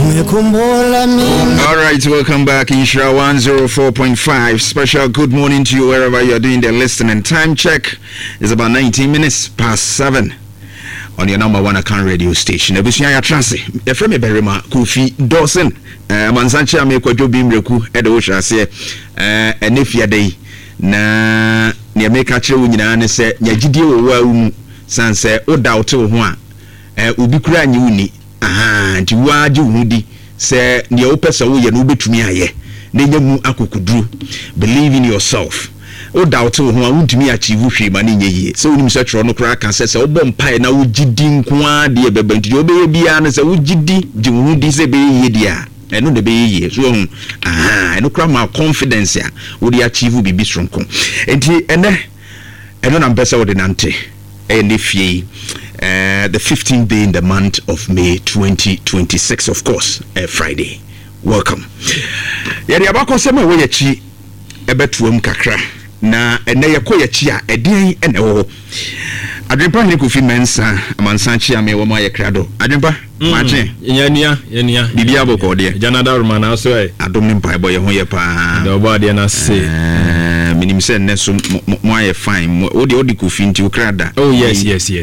All right, welcome back. Ishra 104.5. Special good morning to you wherever you are doing the listening. Time check is about 19 minutes past 7 on your number one account radio station. Ebusia ya transi. Efreme Berima Kofi Dawson. Mansanchi amekwajo bimreku edo hwase enefia dey na ne make kire wo nyina ne se nyagidie wo wa mu sanse o doubt wo ho a obi kura anyi wuni nti waje wo di se ne o pesa wo ye no betumi aye na nyamu akokuduru. Believe in yourself. O doubt wo ho a wuntumi achieve hwe ma ne nyeye se wonim se tro no kura kan se wo bom pai na wo gidi nko a de beba nti obeye bia na se wo gidi ji wo di se be ye dia eno de be ye so eno kura ma confidence a wo di achieve bibi stronko enti eno na mpesa wo de nante the 15th day in the month of May 2026, of course, Friday. Welcome. Yari abako sema we yachi ebetuom kakra na ene yakoya chi a eden ene wo. Adwempa ne Kofi Mensa amansanchi ame wo ma yekrado. Adwempa mache. Yania. Bibia boko de. Janada Romana also adom ne mpa boy ho ye pa. The oba de na say. Minim se ne so mo aye fine. Odi Kofi nti ukrada. Oh yes.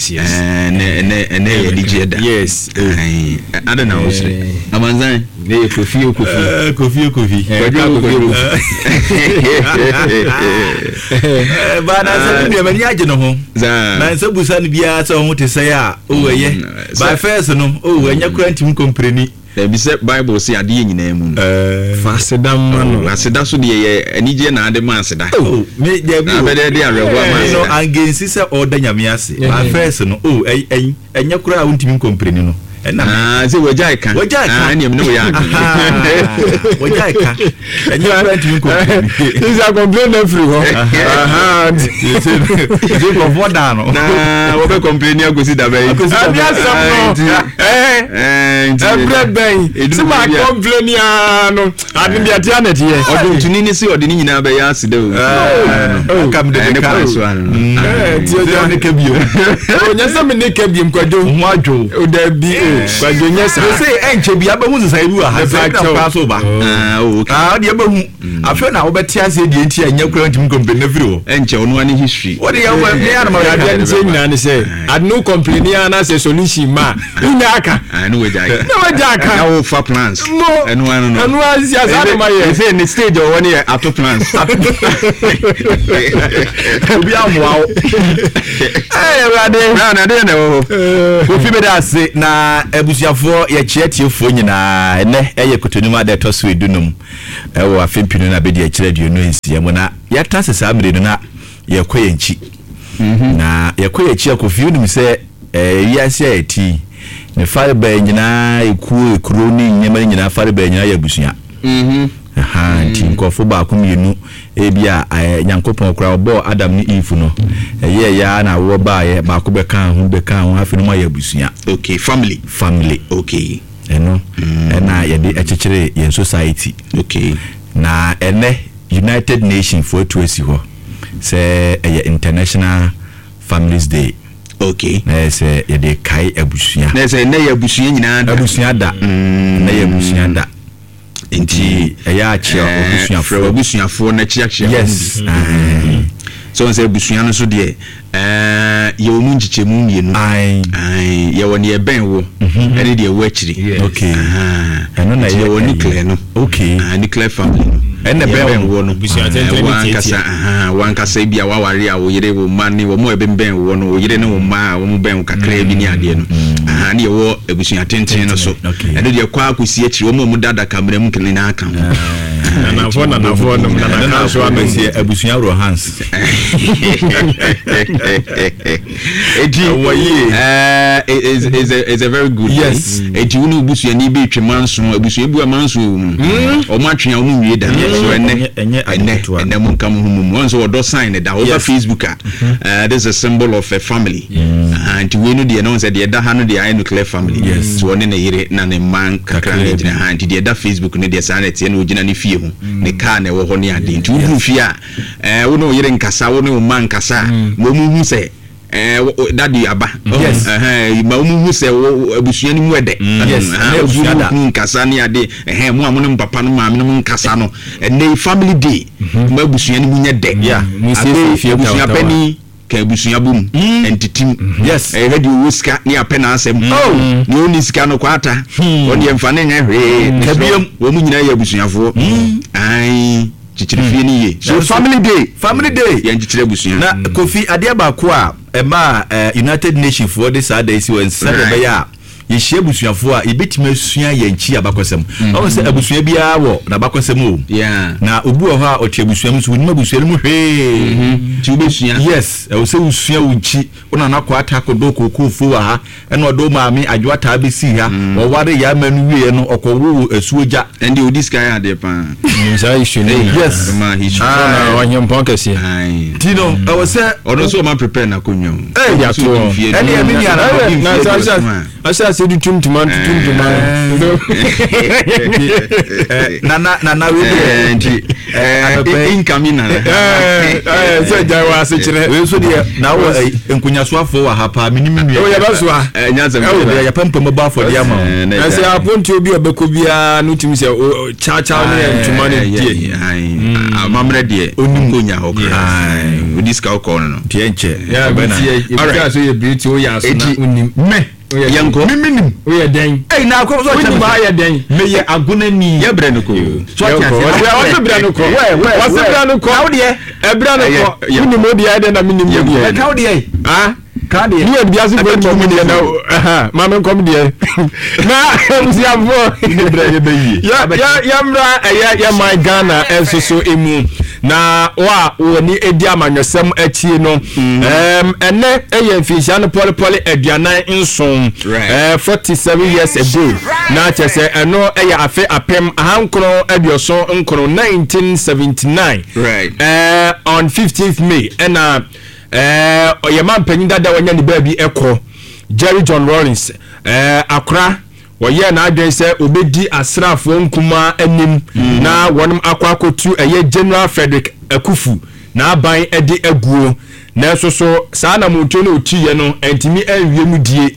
Ne DJ da. Yes. I don't know. Amanzan ne Kofi. Ba na se ne mani age no ho. Na se busa ne bia se ho te se a o ye. By first no enya kura ntim kompreni. Bi se Bible say ade nyina mu. Fasedam no. Faseda so de ye anije na ade man seda. Me de bi. Abede de arewa man. No angensi se oda nyame ase. By first no enya kura ntim kompreni no. Se wajai kan ani am no ya wajai kan enya kura ntim kompreni. Is a complain every ho. They go for down. Na wo be complain agosi da bay. Every ben. Se ma complain ya no. Ade dia tia net ye. Odo tuni ni se ode ni nyina be ya aside o. Kam de ka so an. Tio ne kebio. O nyasa me ne kebiem kwajo. Ho adwo. O da bi kwajo nyasa. Se enche bia ba hu sai ru a ha sai ka so ba. Okay. De ba hu. Afa na wo betia se de enti anya kura ntim complain na firi o. Enche ono ani history. What do you want me and my dad saying na say I no complain na say solution ma ina aka no we jaka na wo fa plans eno no anu asi asana ma ye say in stage o woni ato plans obi amwa rade na de na wo Kofi be da se na ebusuafo ye chietiefo nyina ene eye kotonuma da to so edunum wo afempinu na be de chire no ensia mo na ya tase sa amre no na yekoyenchi na yekoyenchi Kofi unim se wiase eti ne fiber nyina ekuro ni nyema nyina fiber nyina ya busuya nti nkofo ba ko mienu ebia nyankopon okra obo Adam ni Eve no ye ya na wo ba ye ba ko be kan ho afinu ma ya busuya. Okay, family. Okay. Eno na ye de echechere ye society. Okay. Na ene United Nations for to esi ho say International Families Day. Okay. Na say ye de kai abusuya. Na say na ya abusuya nyina da. Abusuya da. Na ya abusuya da. Enti ya achia abusuafo na chiachia. Yes. So say abusuya no so de ye omu nchichemu mienu. Ye woni e ben wo. Ene de wo achiri. Okay. Eno na ye woni nuclear no. Okay. Nuclear family. Ene ben wo no busuya tenteni wankasa bia waware a wo yire wo mani wo mo ben wo no wo yire ne wo ma wo mo ben kakra bi ni ade no na ye wo abusuya tenten no so ene de kwa akosi achiri wo mo dada kamera mu kene na aka na fo na so amesi abusuya ro hands is a very good. Yes. Eti unu abusuya ni bi twemanso abusuya bu amanso o ma twea o mu wie da so ene mo kam hu once we do sign it over Facebook this is a symbol of a family and we know the no say the da ha no the nuclear family so one na yire na ne man kakra na gina ha and the da Facebook ne the sanity na ogina ne fie hu ne car na wo ho ne ade nti wo fie a wo no yire nkasa wo no man nkasa wo mu hu say daddy aba yes ma umu se abusua ni mu ede yes abusua nkasa ni ade mu amono papa no ma no nkasa no and family day ma abusua ni mu nye de abusua pani ka abusua bum entitim yes radio wiska ni apena asem ni oni sika no kwata oni emfa ne nya hwe kabiam wo mu nyina ya abusuafo ai chichirifie ni ye so family day ya nchichire abusua na Kofi ade ba ko a ema United Nations for this day si wen sabe be ya yehie abusuafo a ebetime asua yanchi abakosem o se abusua bia wo na abakosem o na obu ho a otie abusua mu so ni abusua mu hwe ti obesua yes o se usua unchi ona na kwa atako do kokofo ha ena odo maami adwata besi ha wo ware ya manu wie no okowo asuoja and the this guy ade pa nza issue ne yes ma he should na wanyem ponkesi tino I was say odo so ma prepare na konyo ya to eni emi ni ana asa se du tumtuma na we incoming so jawa se kire we so de na wo enkunyasoafo wa hapa minimi o ya baso a nyanza ya pampam ba for dia ma ase aponti obi obekobia no timi se cha ne ntuma ne die amamre de onimkonya ho we discuss ko no tie nche ya bana alright so ye beauty o ya so na unim me yanko miminim o ye den na akọ so unim ba ye den me ye agonani ye bre no ko so o bre no ko o bre no ko how de e bre no ko unim o de ya den na minim ye e ka o de ka de ni e biase bo mo de na ma me kom de na msiambo ni bre ye be yi ya mra ya my Ghana enso emu na wa ni edi amanwesem achie no ene eye mfisha no pole aduanan nson 47 years ago na chese eno eye afe apem ahankro adioso nkro 1979 right on 15th May ena oyema mpanyin dada wanya ni baabi ekọ Jerry John Rawlings akra woye na adwen se obedi asrafo nkuma anim na wonum akwakotu eye General Frederick Akufu na aban edi aguo na so saa na monto na otiye no entimi anwie mu die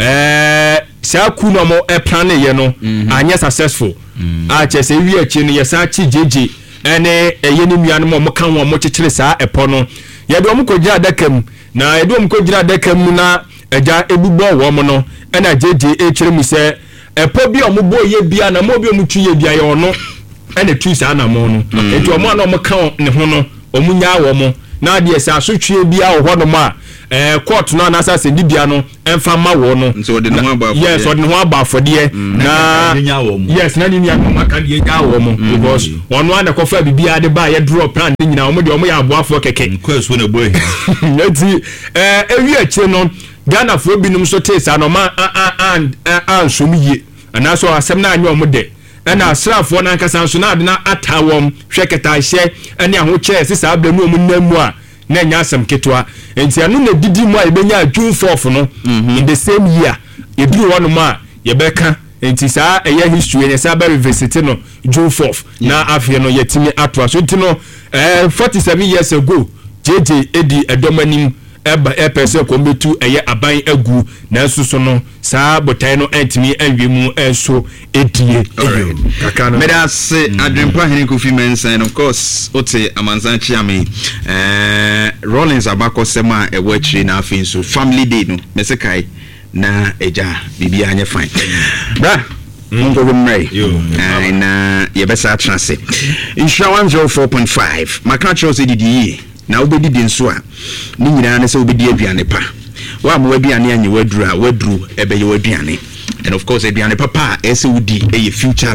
saa ku no mo plan ye no anya successful a chese wi achi no yesa chi jeje ene eye ni nua no mo kan wo mo chechire saa epo no ye do mo kogira adakam na ye do mo kogira adakam na eja ebubo wo mo no ena jeje echire mu se epo bi omubo ye bia na mo bi omutu ye bia ye ono ene tu saa na mo no enti omo na omo kan ne ho no omunya wo mo na de sa asotwe bia wo ho no ma court no na asase di bia no emfa ma wo no so de no aba yes so de no aba afode na yes na ni nya ko maka de nya wo mo because ono ana ko fa bibia de ba ye draw plan ni nyina omo de omo ya aboafo keke ko so na boy eti ewi ache no Ghana fo binum so tesa no ma an so miye ana so asem na anyo omde na asrafo na nkasa so na ade na atawom hweketa hye ene aho che sisa abla nu omu namu a na nya asem ketwa enti anu na didi mu a ebenya June 4th no in the same year ebi wonu ma yebeka enti saa eye history ne saa ba revisit no June 4th na afie no yetimi atwa so enti no 47 years ago JJ edi edomanim person kombetu eye aban agu na suso no saa botai no antimi anwemu enso edie kakano meda se adwempa hene Kofi Mensah and of course ote amansan chiame Rawlings abakosem a ewo achire na afin so family day no mesekai na eja bibia anye fine bra Ungo Mray na yebesa transe insha 104.5 makacho se didi na obedi di nso a ni nyina na se obedi aduane pa wa mo aduane anye wadru ebe ye waduane and of course aduane papa ese wudi eye future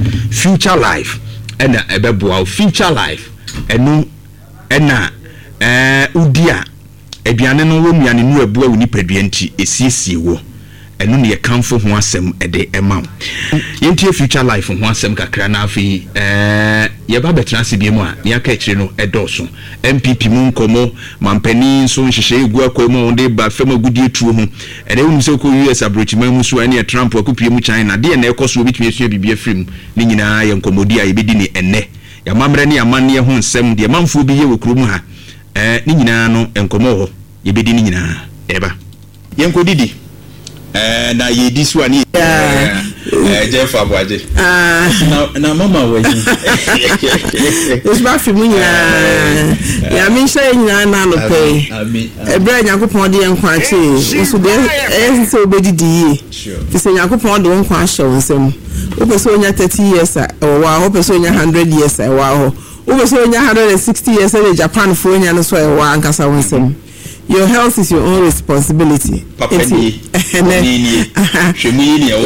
life ena ebe boa future life enu ena udi a aduane no wo nuane nu abua woni paduanti esiesie wo enu ne yekamfo ho asem ede ema yentie future life ho asem kakra na afi ye ba betra se biemu a ne aka akire no edoso MPP mu nkomo mampani so nhihye egu akomu onde ba fam agudi etuo ho ene unu se ko US abrochima mu so ene Trump akopie mu China de ene ekoso obitumi asua bibia frim ne nyina ye nkomodi a yebedi ne enne ya mamre ne amane ho nsem de mamfo bi ye wokuru mu ha ne nyina no enkomo ho yɛbɛdi ni nyinaa eba yɛnko didi na yɛdi so ani Jeff Abwaje na mama waji it's ba fi mu nyinaa ya mi hye nyinaa na no pe ebra Yakopon de yankwa ache so de se obedidi yi fi se Yakopon de yankwa ahye wonsem o pe so onya 30 years wa ho pe so onya 100 years wa ho o pe so onya 160 years in Japan for onya no so wa ankasa wonsem. Your health is your own responsibility. Papa ni shemuni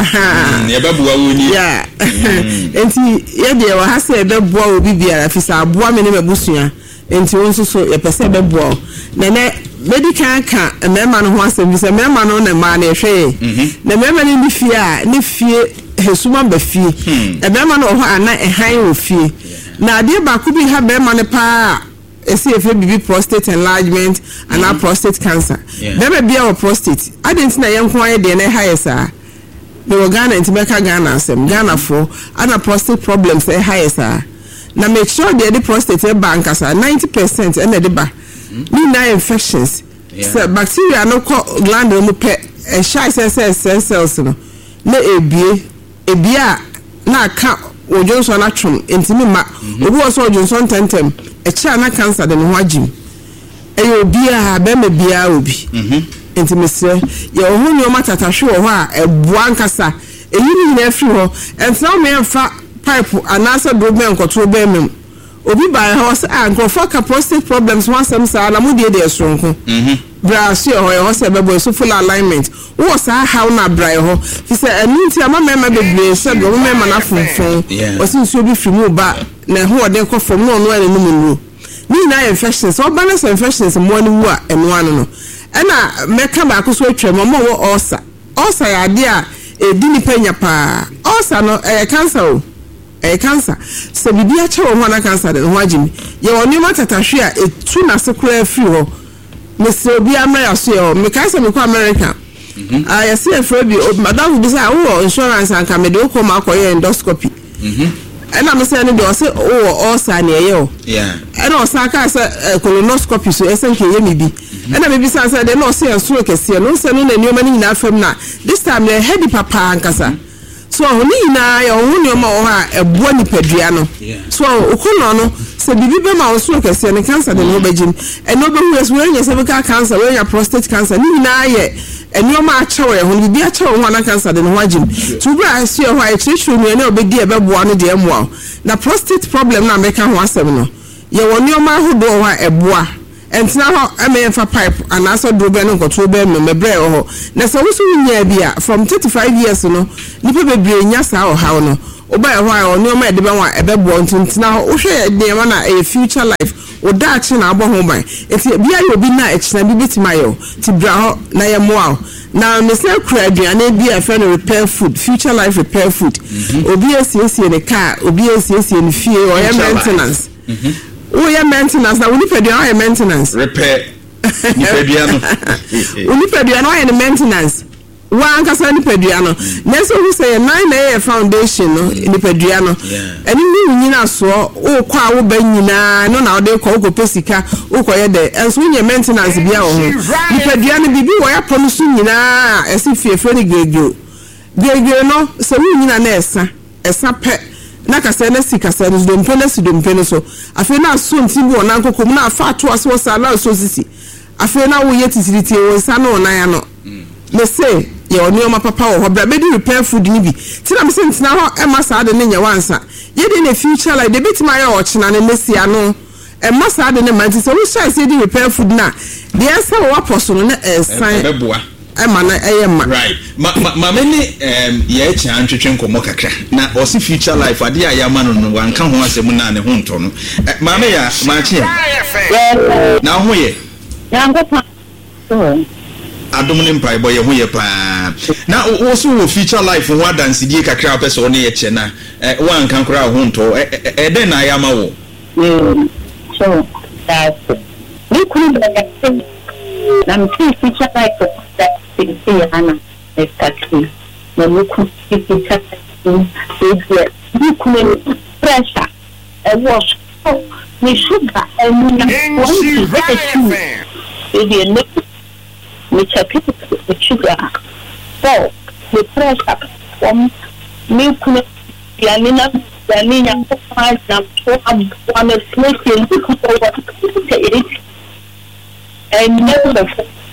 yeah. Enti ye de wa ha se be boa obi biara fi sa boa me ne mabusua enti won so ye pese be boa na medical ka mema no ho asem bi se mema no na ma na ehwe na mema ni bi fie a ni fie hesuma ba fie mema no ho ana ehan wo fie na ade ba ku bi ha mema ne pa SCFA BB prostate enlargement and our prostate cancer. There be our prostate. I didn't know young quiet DNA higher. They were Ghana and Tibeka Ghana, some Ghana for other prostate problems, they higher. Now make sure the prostate bank as 90% and the bar. Need infections. So bacteria no gland no pet a shy cells no. No a beer na count. O Johnson atrum intimi ma obi also Johnson tentem e cha na cancer de no hwagim e obi a be me bia obi intimi se ye ohun yo matata hwe ho a e bua nkasa e yini na afri ho enso me mfa pipe anasa drobe enkoto be mem obi ba ho se ankrofo ka prostate problems wansem sa na mudie de esronko braso ho se bebo so full alignment wo sa how na brai ho fi se aninti ama mema bebre se go mema na fonfon o si nso bi frimu ba na ho ode ko fom no no ene numu ni na infections o balance infections mo ani wu a eno anu no na meka ba ko so atwa mo wo ulcer ya de a edi ni panya pa ulcer no cancer cancer se bibi a che wo ho na cancer de ho agimi ye woni matatahwe a etu na sekura free ho Mr. Obi America, me kasa me ko America. I see a friend madam bi say wo insurance and can me do come akoye endoscopy. And I'm saying do say all san ye o. Yeah. And o san ka say colonoscopy so SNK ye me bi. And I be say they no say so kese no say no na nioma ni na fam na. This time the head papa ankasa. So oni na ya ohun ni ma o ha ebo ni padua no. So okono no se bibi be ma so kese ne cancer de no begin. And no be who we nya cervical cancer, we nya prostate cancer. Ni na ye enioma a chewe ho bibi a chewe ho na cancer de no wagim. To bra asie ho a chichu ni na obedi e be boa no de emoa. Na prostate problem na meka ho asem no. Ye wonioma hodo ho a eboa. Entina ho emfa pipe and also drobe no control be mebre ho na so so nya bia from 35 years no nipa bebre nya sa o ha no oba e ho a oni o ma de be wa e be bo ntina ho wo hwe de ma na a future life o da chi na abo ho ban eti bia yo bi na e china bi bitima yo ti bra ho na ye mo a na me say kura aduane bia fe no repair food future life repair food obi esiesie ne car obi esiesie ne fie o ye maintenance oh yeah, maintenance. Now we need to do our maintenance. Repair. Nipeduano. We need to do our maintenance. One kasa nipeduano. Next we say 9A foundation no nipeduano. And you nyina so o kwa wo ba nyina no na ode ko pesika o ko ye de. And so we maintenance bia o ho. Nipeduano bibi wo ya promise nyina esi fiefre ni gegeo. Gegeo no so we nyina na esa pe na kasa na sika sa no dompe so afi na so ntibu na nkokom na afa to ase wo sa na so sisi afi na wo ye titiriti wo sa na ona ya no me say ye oni o papa wo bra be di repair food ni bi ti na me say ntina ho e ma sa de ne nya wansa ye de na future like de bitima ya o china ne mesia no e ma sa de ne manti so wo sha say di repair food na de esa wo apostle na san beboa right ma many ye cha ntwetwe nkomo kakra na o si future life ade aya ma no wanka ho asem na ne ho nto no ma me ya ma chi na ho ye yango pa so adom ne mpai boy ho ye pa na wo so wo future life ho adanse die kakra pese o ne ye che na wanka nkora ho nto den na aya ma wo so that's we could I'm future life that Hana exactly. The look pressure and wash. We sugar and the me check it with sugar. So the pressure from milk Yanina one is making it and never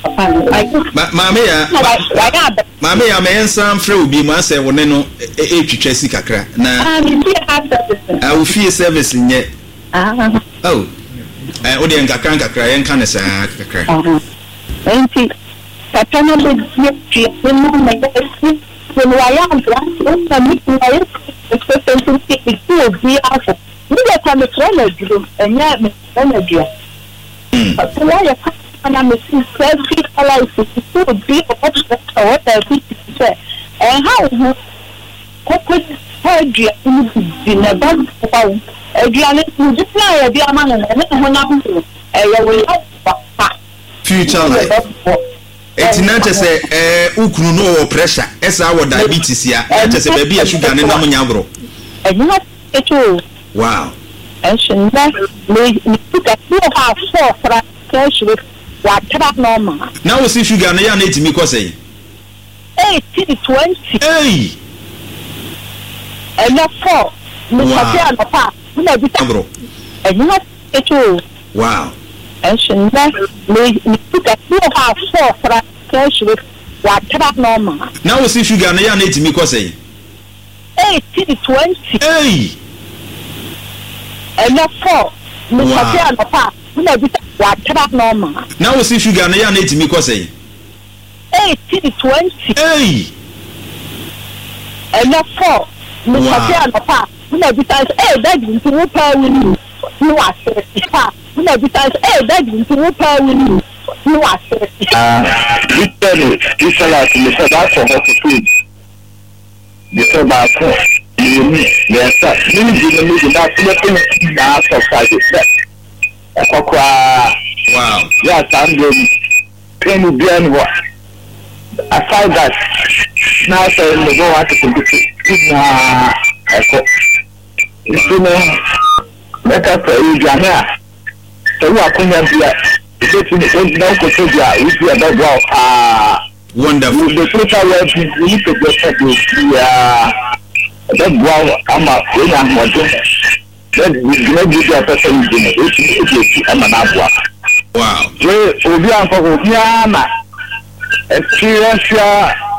Mame ya mensa mfre obi ma se wone no etwetwa si kakra na I feel service nye oh o de nkakra yenka ne sa kakra enti patana be ye no me esi when I am black so me I expect to be out me dey come from the and ya me energy but why and I'm a selfie alive to be what I think and how corporate surgery in a bad phone. Again, you just now be a man and future life. It's not to say, ukunu no pressure, as our diabetes here, just a baby, a sugar and a nyagro. And not at all. Wow. And she me took a 2.5 for a cash with. Now we see sugar na ya na etimi ko say 18-20 hey and not 4 me papa and papa na bi tabro and not at all wow and she me took a 2.5 for a cash with what trap normal now we see sugar na ya na etimi ko say 18-20 hey and not 4 me papa and papa na bi what trap normal now we see sugar na ya na etimi ko say 18-20 hey and not 4 me papa and papa na bi that into power win you are certified na bi that into power win you are certified this salad me say that for food the say that yes sir me that of side wow yes I'm going to be aside that now say me go out to you know better for you Jana so you are coming here it's not go to you if you are about wonderful the total work you need to get that wow I'm a that we give you a person it's I'm an abwa wow we obi anko obi ama experience